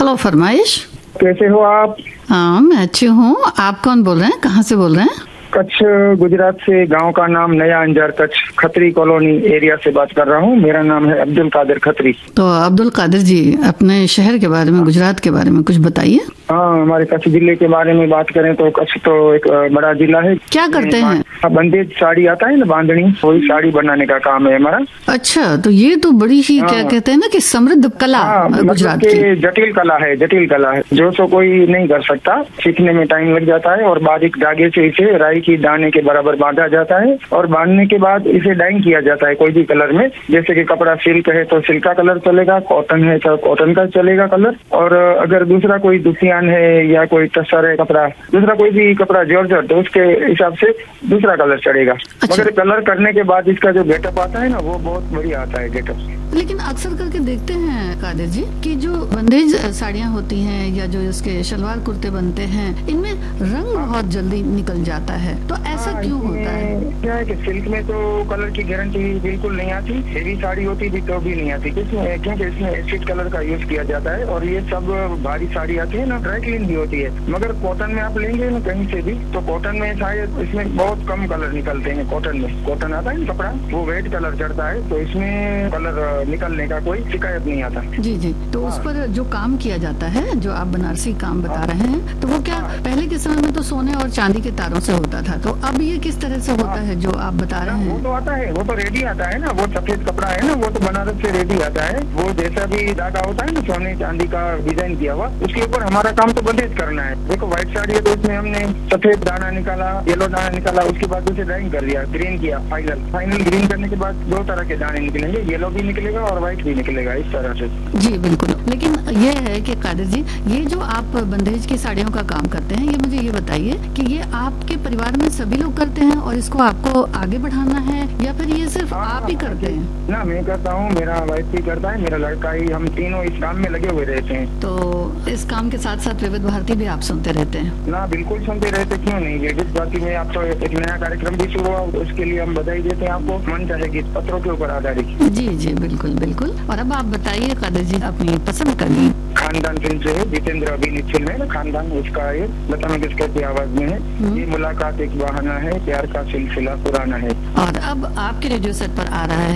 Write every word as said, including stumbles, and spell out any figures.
Hello फरमाइश। कैसे हो आप? हाँ मैं अच्छी हूँ। आप कौन बोल रहे हैं, कहाँ से बोल रहे हैं? कच्छ गुजरात से। गांव का नाम नया अंजार, कच्छ खत्री कॉलोनी एरिया से बात कर रहा हूँ। मेरा नाम है अब्दुल कादिर खत्री। तो अब्दुल कादिर जी, अपने शहर के बारे में, गुजरात के बारे में कुछ बताइए। हाँ, हमारे कच्छ जिले के बारे में बात करें तो कच्छ तो एक बड़ा जिला है। क्या करते हैं? बंदेज साड़ी आता है ना, बांधनी, वही साड़ी बनाने का काम है हमारा। अच्छा, तो ये तो बड़ी ही क्या कहते हैं ना कि समृद्ध कला गुजरात की। जटिल कला है, जटिल कला है जो सो कोई नहीं कर सकता। सीखने में टाइम लग जाता है और बारीक धागे से इसे राई की दाने के बराबर बांधा जाता है और बांधने के बाद इसे डाइंग किया जाता है कोई भी कलर में। जैसे कि कपड़ा सिल्क है तो सिल्क का कलर चलेगा, कॉटन है तो कॉटन का चलेगा कलर, और अगर दूसरा कोई दुसियान है या कोई टसर है कपड़ा, दूसरा कोई भी कपड़ा जॉर्जेट, तो उसके हिसाब से दूसरा कलर चढ़ेगा। अच्छा। मगर कलर करने के बाद इसका जो गेटअप आता है ना, वो बहुत बढ़िया आता है गेटअप। लेकिन अक्सर करके देखते हैं कादिर जी कि जो बंदेज साड़ियाँ होती हैं या जो इसके शलवार कुर्ते बनते हैं, इनमें रंग बहुत जल्दी निकल जाता है, तो ऐसा हाँ, क्यों होता है? क्या है कि सिल्क में तो कलर की गारंटी बिल्कुल नहीं आती। हेवी साड़ी होती भी तो भी नहीं आती, क्योंकि क्योंकि इसमें एसिड कलर का यूज किया जाता है। और ये सब भारी साड़ी आती है ना, ड्राई क्लीन भी होती है। मगर कॉटन में आप लेंगे ना कहीं से भी, तो कॉटन में शायद इसमें बहुत कम कलर निकलते हैं। कॉटन में कॉटन आता है ना कपड़ा, वो वेट कलर चढ़ता है, तो इसमें कलर निकलने का कोई शिकायत नहीं आता। जी जी। तो उस पर जो काम किया जाता है, जो आप बनारसी काम बता रहे हैं, तो वो क्या पहले के समय में तो सोने और चांदी के तारों से होता था, तो अब ये किस तरह से होता है जो आप बता रहे हैं? वो तो आता है, वो तो रेडी आता है ना, वो सफेद कपड़ा है ना, वो तो बनारस से रेडी आता है। वो जैसा भी धागा होता है ना, सोने चांदी का डिजाइन किया हुआ, उसके ऊपर हमारा काम तो बंदेज करना है। देखो व्हाइट साड़ी है तो उसमें हमने सफेद दाना निकाला, येलो दाना निकाला, उसके बाद उसे ड्राइंग कर दिया, ग्रीन किया, फाइनल फाइनल ग्रीन करने के बाद दो तरह के दाने निकलेंगे, येलो भी निकलेगा और व्हाइट भी निकलेगा, इस तरह से। जी बिल्कुल। लेकिन ये है कि कादिर जी, ये जो आप बंदेज की साड़ियों का काम करते हैं, ये मुझे ये बताइए कि ये आपके परिवार में सभी लोग करते हैं और इसको आपको आगे बढ़ाना है, या फिर ये सिर्फ आप ही करते हैं? ना, मैं करता हूँ, मेरा वाइफ भी करता है, मेरा लड़का ही, हम तीनों इस काम में लगे हुए रहते हैं। तो इस काम के साथ साथ विविध भारती भी आप सुनते रहते हैं? ना, बिल्कुल सुनते रहते, क्यों नहीं। विविध भारती में आप तो एक नया कार्यक्रम भी शुरू हुआ, उसके लिए हम बधाई देते हैं आपको। मन चाहे गीत पत्रों के ऊपर आधारित। जी जी बिल्कुल बिल्कुल। और अब आप बताइए कादिर जी, अपनी पसंद का गीत। खानदान फिल्म से है, जितेंद्र अभिनीत फिल्म है ना खानदान, उसका ये लता मंगेशकर की आवाज में है। ये मुलाकात एक बहाना है, प्यार का सिलसिला पुराना है। और अब आपके रेडियो सेट पर आ रहा है